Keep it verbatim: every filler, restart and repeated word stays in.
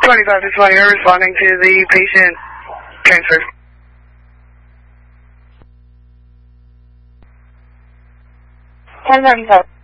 twenty-five to twenty are responding to the patient transfer. ten thirty-five.